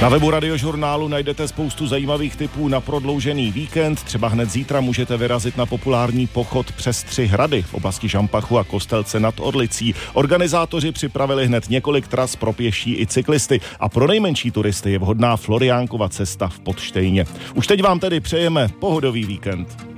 Na webu Radiožurnálu najdete spoustu zajímavých tipů na prodloužený víkend. Třeba hned zítra můžete vyrazit na populární pochod přes 3 hrady v oblasti Žampachu a Kostelce nad Orlicí. Organizátoři připravili hned několik tras pro pěší i cyklisty a pro nejmenší turisty je vhodná Floriánkova cesta v Podštejně. Už teď vám tedy přejeme pohodový víkend.